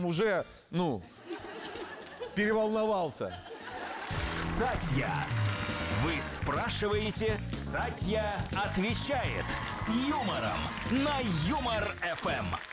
уже, переволновался. Сатья. Вы спрашиваете, Сатья отвечает с юмором на Юмор ФМ.